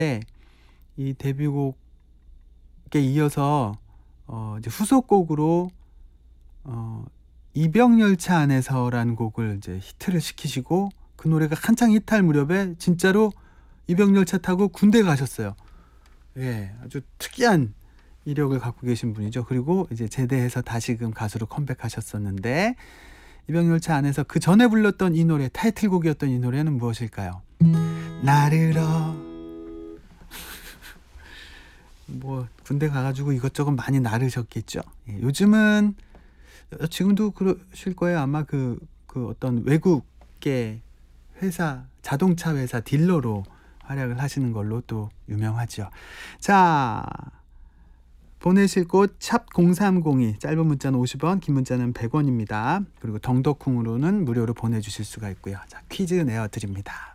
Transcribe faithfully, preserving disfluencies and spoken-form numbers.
이 데뷔곡에 이어서 어 이제 후속곡으로 어 이병열차 안에서라는 곡을 이제 히트를 시키시고, 그 노래가 한창 히트할 무렵에 진짜로 이병열차 타고 군대 가셨어요. 예, 아주 특이한 이력을 갖고 계신 분이죠. 그리고 이제 제대해서 다시금 가수로 컴백하셨었는데, 이병열차 안에서 그 전에 불렀던 이 노래, 타이틀곡이었던 이 노래는 무엇일까요? 나르러 뭐 군대 가가지고 이것저것 많이 나르셨겠죠. 예, 요즘은 지금도 그러실 거예요. 아마 그, 그 어떤 외국계 회사, 자동차 회사 딜러로 활약을 하시는 걸로 또 유명하죠. 자, 보내실 곳 샵 공삼공이, 짧은 문자는 오십 원, 긴 문자는 백 원입니다. 그리고 덩덕콩으로는 무료로 보내주실 수가 있고요. 자, 퀴즈 내어드립니다.